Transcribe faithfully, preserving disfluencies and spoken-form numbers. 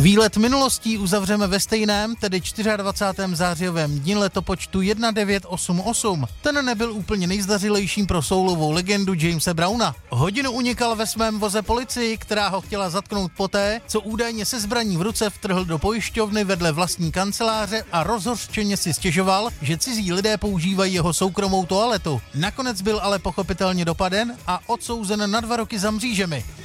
Výlet minulostí uzavřeme ve stejném, tedy dvacátém čtvrtém zářijovém dni letopočtu devatenáct osmdesát osm. Ten nebyl úplně nejzdařilejším pro soulovou legendu Jamese Browna. Hodinu unikal ve svém voze policii, která ho chtěla zatknout poté, co údajně se zbraní v ruce vtrhl do pojišťovny vedle vlastní kanceláře a rozhořčeně si stěžoval, že cizí lidé používají jeho soukromou toaletu. Nakonec byl ale pochopitelně dopaden a odsouzen na dva roky za mřížemi.